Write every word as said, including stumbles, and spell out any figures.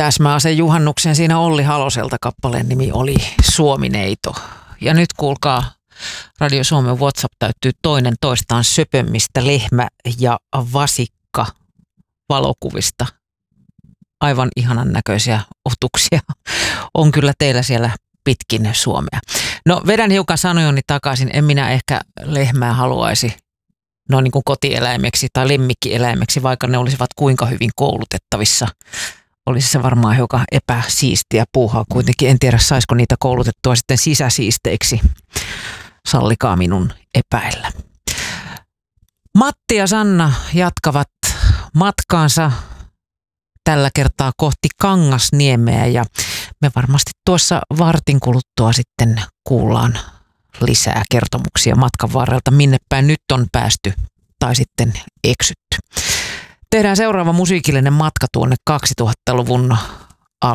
täsmäase juhannuksen. Siinä Olli Haloselta kappaleen nimi oli Suomineito. Ja nyt kuulkaa, Radio Suomen WhatsApp täyttyy toinen toistaan söpömmistä lehmä- ja vasikka valokuvista. Aivan ihanan näköisiä otuksia on kyllä teillä siellä pitkin Suomea. No vedän hiukan sanojoni takaisin. En minä ehkä lehmää haluaisi no niin kuin kotieläimeksi tai lemmikkieläimeksi, vaikka ne olisivat kuinka hyvin koulutettavissa. Olisi se varmaan hiukan epäsiistiä puuhaa kuitenkin. En tiedä, saisiko niitä koulutettua sitten sisäsiisteiksi. Sallikaa minun epäillä. Matti ja Sanna jatkavat matkaansa tällä kertaa kohti Kangasniemeä ja me varmasti tuossa vartin kuluttua sitten kuullaan lisää kertomuksia matkan varrelta, minne päin nyt on päästy tai sitten eksytty. Tehdään seuraava musiikillinen matka tuonne kaksituhattaluvun